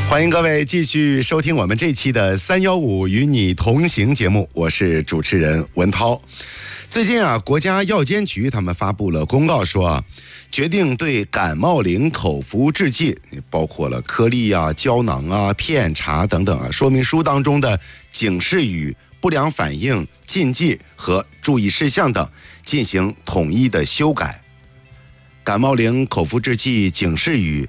欢迎各位继续收听我们这期的315与你同行节目，我是主持人文涛。最近国家药监局他们发布了公告说决定对感冒灵口服制剂，包括了颗粒胶囊片茶等等说明书当中的警示语、不良反应、禁忌和注意事项等进行统一的修改。感冒灵口服制剂警示语、